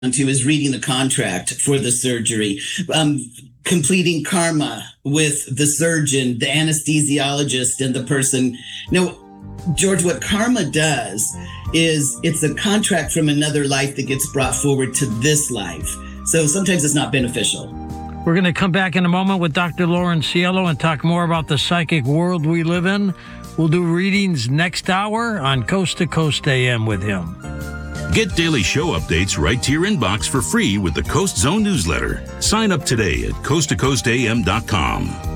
to is reading the contract for the surgery, completing karma with the surgeon, the anesthesiologist, and the person. Now, George, what karma does is it's a contract from another life that gets brought forward to this life. So sometimes it's not beneficial. We're going to come back in a moment with Dr. Lauren Cielo and talk more about the psychic world we live in. We'll do readings next hour on Coast to Coast AM with him. Get daily show updates right to your inbox for free with the Coast Zone newsletter. Sign up today at coasttocoastam.com.